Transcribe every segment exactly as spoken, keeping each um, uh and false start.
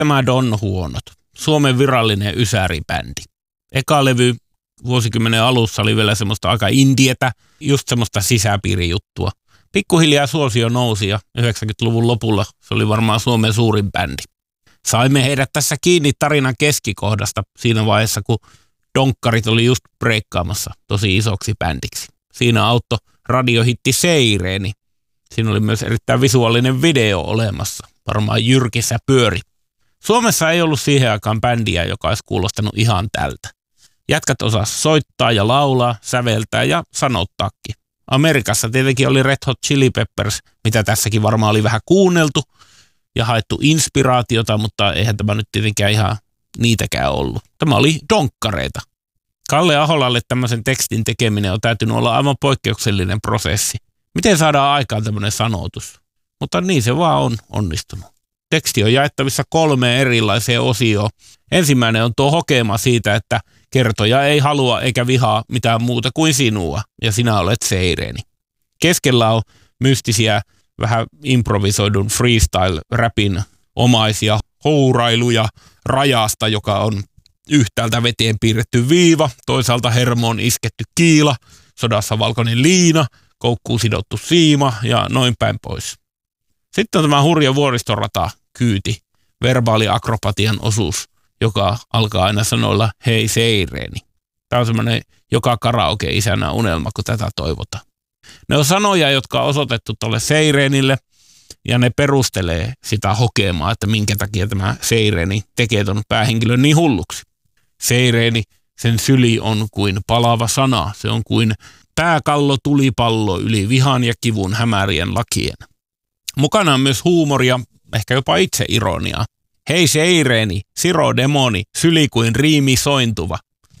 tämä Don Huonot, Suomen virallinen ysäribändi. Eka levy vuosikymmenen alussa oli vielä semmoista aika indietä, just semmoista sisäpiirijuttua. Pikkuhiljaa suosio nousi ja yhdeksänkymmentäluvun lopulla se oli varmaan Suomen suurin bändi. Saimme heidät tässä kiinni tarinan keskikohdasta siinä vaiheessa, kun donkkarit oli just breikkaamassa tosi isoksi bändiksi. Siinä auttoi radiohitti Seireeni. Siinä oli myös erittäin visuaalinen video olemassa. Varmaan jyrkissä pyöri. Suomessa ei ollut siihen aikaan bändiä, joka olisi kuulostanut ihan tältä. Jätkät osas soittaa ja laulaa, säveltää ja sanottaakin. Amerikassa tietenkin oli Red Hot Chili Peppers, mitä tässäkin varmaan oli vähän kuunneltu ja haettu inspiraatiota, mutta eihän tämä nyt tietenkään ihan niitäkään ollut. Tämä oli donkkareita. Kalle Aholalle tämmöisen tekstin tekeminen on täytynyt olla aivan poikkeuksellinen prosessi. Miten saadaan aikaan tämmöinen sanotus? Mutta niin se vaan on onnistunut. Teksti on jaettavissa kolmeen erilaiseen osioon. Ensimmäinen on tuo hokema siitä, että kertoja ei halua eikä vihaa mitään muuta kuin sinua, ja sinä olet Seireeni. Keskellä on mystisiä, vähän improvisoidun freestyle-räpin omaisia hourailuja rajasta, joka on yhtäältä veteen piirretty viiva, toisaalta hermoon isketty kiila, sodassa valkoinen liina, koukkuun sidottu siima ja noin päin pois. Sitten on tämä hurja vuoristorata kyyti, verbaaliakrobatian osuus, joka alkaa aina sanoilla hei Seireeni. Tämä on semmoinen joka karaoke-isänä unelma, kun tätä toivotaan. Ne on sanoja, jotka on osoitettu tuolle Seireenille ja ne perustelee sitä hokemaa, että minkä takia tämä Seireeni tekee ton päähenkilön niin hulluksi. Seireeni, sen syli on kuin palava sana, se on kuin pääkallo tulipallo yli vihan ja kivun hämärien lakien. Mukana on myös huumoria, ehkä jopa itseironiaa. Hei Seireeni, siro demoni, syli kuin riimi sointuva.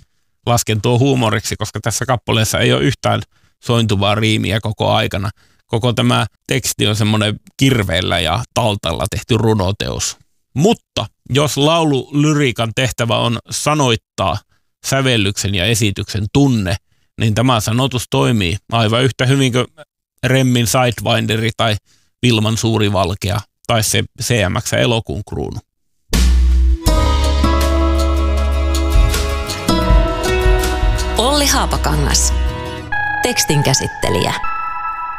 Lasken tuo huumoriksi, koska tässä kappaleessa ei ole yhtään sointuvaa riimiä koko aikana. Koko tämä teksti on semmoinen kirveellä ja taltalla tehty runoteos. Mutta jos laululyriikan tehtävä on sanoittaa sävellyksen ja esityksen tunne, niin tämä sanotus toimii aivan yhtä hyvin kuin Remmin Sidewinderi tai Vilman Suuri Valkea tai se C M X Elokuun kruunu. Olli Haapakangas. Tekstin käsittelijä.